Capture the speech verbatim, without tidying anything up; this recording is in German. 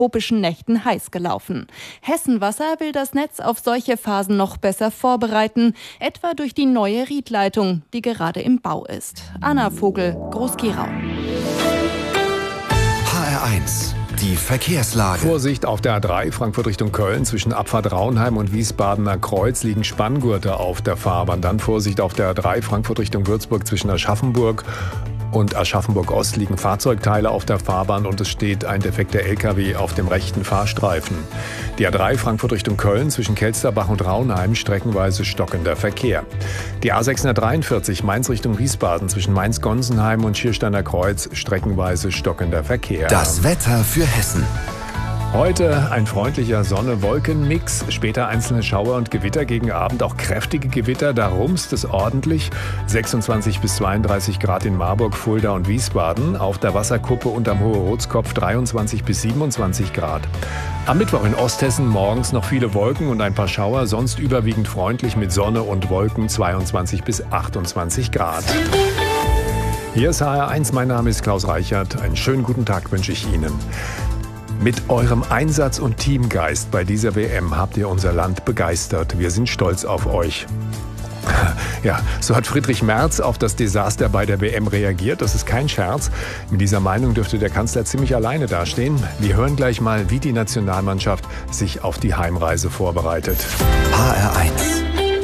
tropischen Nächten heiß gelaufen. Hessenwasser will das Netz auf solche Phasen noch besser vorbereiten, etwa durch die neue Riedleitung, die gerade im Bau ist. Anna Vogel, Groß-Gerau. H R eins. Die Verkehrslage. Vorsicht auf der A drei Frankfurt Richtung Köln. Zwischen Abfahrt Raunheim und Wiesbadener Kreuz liegen Spanngurte auf der Fahrbahn. Dann Vorsicht auf der A drei Frankfurt Richtung Würzburg. Zwischen Aschaffenburg und Aschaffenburg-Ost liegen Fahrzeugteile auf der Fahrbahn und es steht ein defekter L K W auf dem rechten Fahrstreifen. Die A drei Frankfurt Richtung Köln zwischen Kelsterbach und Raunheim streckenweise stockender Verkehr. Die A sechshundertdreiundvierzig Mainz Richtung Wiesbaden zwischen Mainz-Gonsenheim und Schiersteiner Kreuz streckenweise stockender Verkehr. Das Wetter für Hessen. Heute ein freundlicher Sonne-Wolken-Mix, später einzelne Schauer und Gewitter, gegen Abend auch kräftige Gewitter, da rumst es ordentlich. sechsundzwanzig bis zweiunddreißig Grad in Marburg, Fulda und Wiesbaden, auf der Wasserkuppe und am Hohe-Rotskopf dreiundzwanzig bis siebenundzwanzig Grad. Am Mittwoch in Osthessen morgens noch viele Wolken und ein paar Schauer, sonst überwiegend freundlich mit Sonne und Wolken, zweiundzwanzig bis achtundzwanzig Grad. Hier ist H R eins, mein Name ist Klaus Reichert, einen schönen guten Tag wünsche ich Ihnen. Mit eurem Einsatz und Teamgeist bei dieser W M habt ihr unser Land begeistert. Wir sind stolz auf euch. Ja, so hat Friedrich Merz auf das Desaster bei der W M reagiert. Das ist kein Scherz. Mit dieser Meinung dürfte der Kanzler ziemlich alleine dastehen. Wir hören gleich mal, wie die Nationalmannschaft sich auf die Heimreise vorbereitet. H R eins.